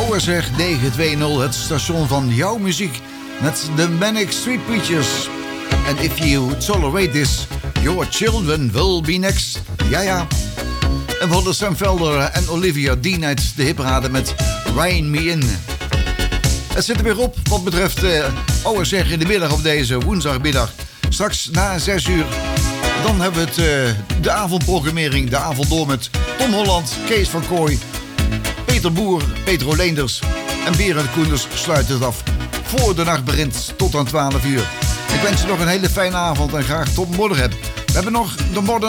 OSR 920, het station van jouw muziek. Met de Manic Street Preachers. And if you tolerate this, your children will be next. Ja. En we hadden Sam Felder en Olivia Dean uit de hitparade met Rain Me In. Het zit er weer op wat betreft OSR in de middag op deze woensdagmiddag. Straks na 6 uur. Dan hebben we het, de avondprogrammering, de avond door met Tom Holland, Kees van Kooij, Peter Boer, Petro Leenders en Berend Koenders sluiten het af. Voor de nacht begint tot aan 12 uur. Ik wens je nog een hele fijne avond en graag tot morgen. We hebben nog de Modern